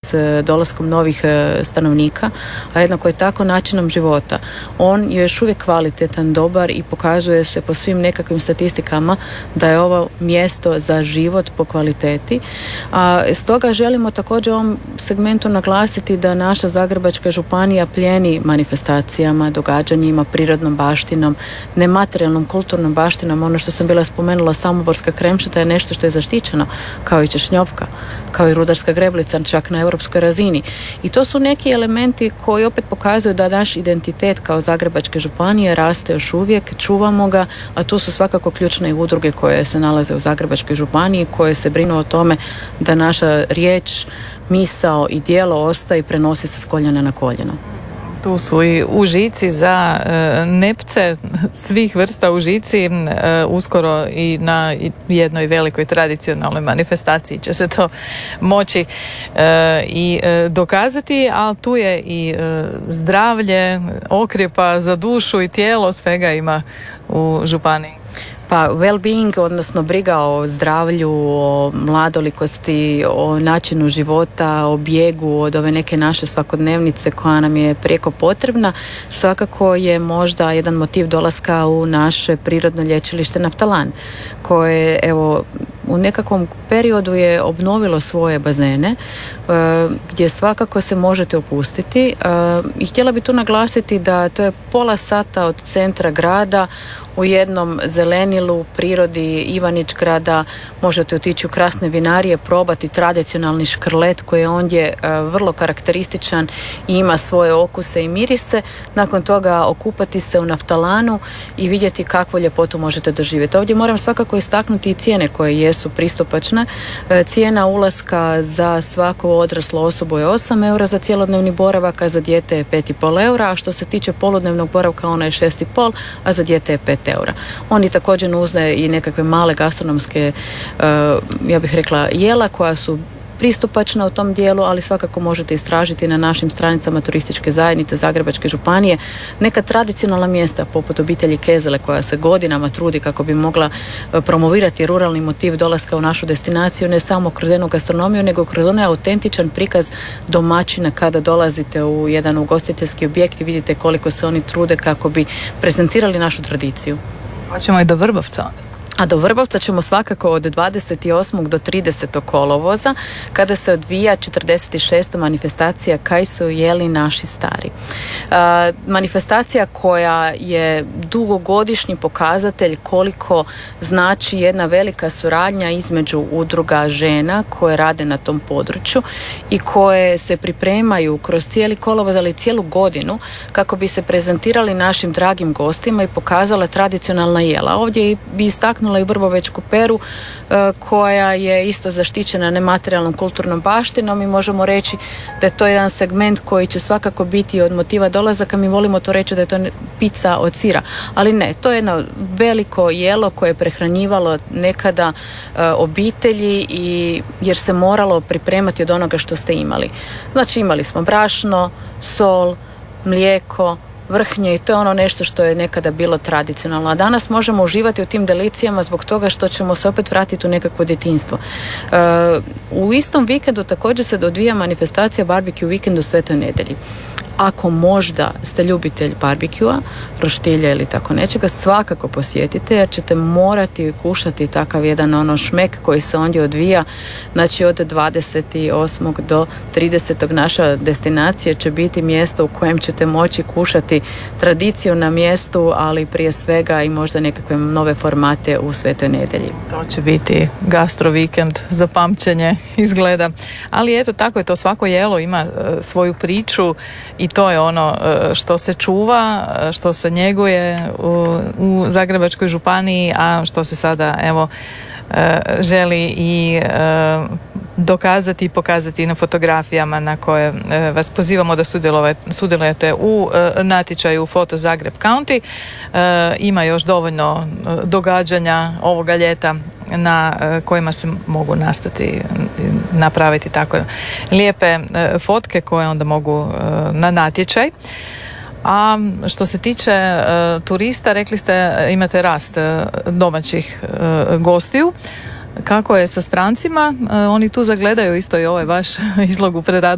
dolaskom novih stanovnika, a jednako je tako načinom života. On je još uvijek kvalitetan, dobar i pokazuje se po svim nekakvim statistikama da je ovo mjesto za život po kvaliteti. A stoga želimo također u ovom segmentu naglasiti da naša Zagrebačka županija plijeni manifestacijama, događanjima, prirodnom baštinom, nematerijalnom kulturnom baštinom. Ono što sam bila spomenula, Samoborska kremšeta je nešto što je zaštićeno, kao i Češnjovka, kao i Rudarska greblica, čak na europskoj razini. I to su neki elementi koji opet pokazuju da naš identitet kao Zagrebačke županije raste još uvijek, čuvamo ga, a tu su svakako ključne i udruge koje se nalaze u Zagrebačkoj županiji, koje se brinu o tome da naša riječ, misao i djelo ostaje i prenosi se s koljena na koljeno. Tu su i užici za nepce svih vrsta užici, uskoro i na jednoj velikoj tradicionalnoj manifestaciji će se to moći i dokazati, ali tu je i zdravlje, okrepa za dušu i tijelo, svega ima u županiji. Pa well-being, odnosno briga o zdravlju, o mladolikosti, o načinu života, o bijegu od ove neke naše svakodnevnice koja nam je prijeko potrebna, svakako je možda jedan motiv dolaska u naše prirodno lječilište Naftalan, koje evo u nekakvom periodu je obnovilo svoje bazene gdje svakako se možete opustiti i htjela bi tu naglasiti da to je pola sata od centra grada u jednom zelenilu, prirodi Ivanić-grada. Možete otići u krasne vinarije, probati tradicionalni škrlet koji je ondje vrlo karakterističan i ima svoje okuse i mirise. Nakon toga okupati se u Naftalanu i vidjeti kakvu ljepotu možete doživjeti. Ovdje moram svakako istaknuti i cijene koje jesu pristupačne. Cijena ulaska za svaku odraslu osobu je 8 eura za cjelodnevni boravak, a za dijete je 5,5 eura, a što se tiče poludnevnog boravka ona je 6,5, a za dijete je 5 eura. Oni također nude i nekakve male gastronomske, ja bih rekla, jela koja su pristupačna u tom dijelu, ali svakako možete istražiti na našim stranicama turističke zajednice Zagrebačke županije neka tradicionalna mjesta poput obitelji Kezele koja se godinama trudi kako bi mogla promovirati ruralni motiv dolaska u našu destinaciju, ne samo kroz jednu gastronomiju, nego kroz onaj autentičan prikaz domaćina kada dolazite u jedan ugostiteljski objekt i vidite koliko se oni trude kako bi prezentirali našu tradiciju. Hoćemo i do Vrbovca. A do Vrbovca ćemo svakako od 28. do 30. kolovoza, kada se odvija 46. manifestacija Kaj su jeli naši stari. Manifestacija koja je dugogodišnji pokazatelj koliko znači jedna velika suradnja između udruga žena koje rade na tom području i koje se pripremaju kroz cijeli kolovoz, ali cijelu godinu, kako bi se prezentirali našim dragim gostima i pokazala tradicionalna jela. Ovdje bi istaknula i Vrbovečku peru koja je isto zaštićena nematerijalnom kulturnom baštinom i možemo reći da je to jedan segment koji će svakako biti od motiva dolazaka. Mi volimo to reći da je to pizza od sira, ali ne, to je jedno veliko jelo koje je prehranjivalo nekada obitelji jer se moralo pripremati od onoga što ste imali. Znači imali smo brašno, sol, mlijeko, vrhnje i to je ono nešto što je nekada bilo tradicionalno. A danas možemo uživati u tim delicijama zbog toga što ćemo se opet vratiti u nekakvo djetinjstvo. U istom vikendu također se odvija manifestacija barbecue vikendu Svetoj Nedelji. Ako možda ste ljubitelj barbekua, roštilja ili tako nečega, svakako posjetite jer ćete morati kušati takav jedan šmek koji se ondje odvija. Znači od 28. do 30. naša destinacija će biti mjesto u kojem ćete moći kušati tradiciju na mjestu, ali prije svega i možda nekakve nove formate u Svetoj Nedelji. To će biti gastro vikend za pamćenje izgleda. Ali eto, tako je to, svako jelo ima svoju priču i to je ono što se čuva, što se njeguje u Zagrebačkoj županiji, a što se sada evo želi i dokazati i pokazati na fotografijama na koje vas pozivamo da sudjelujete u natječaju Foto Zagreb County. Ima još dovoljno događanja ovoga ljeta na kojima se mogu napraviti tako lijepe fotke koje onda mogu na natječaj. A što se tiče turista, rekli ste imate rast domaćih gostiju. Kako je sa strancima? Oni tu zagledaju isto i ovaj vaš izlog u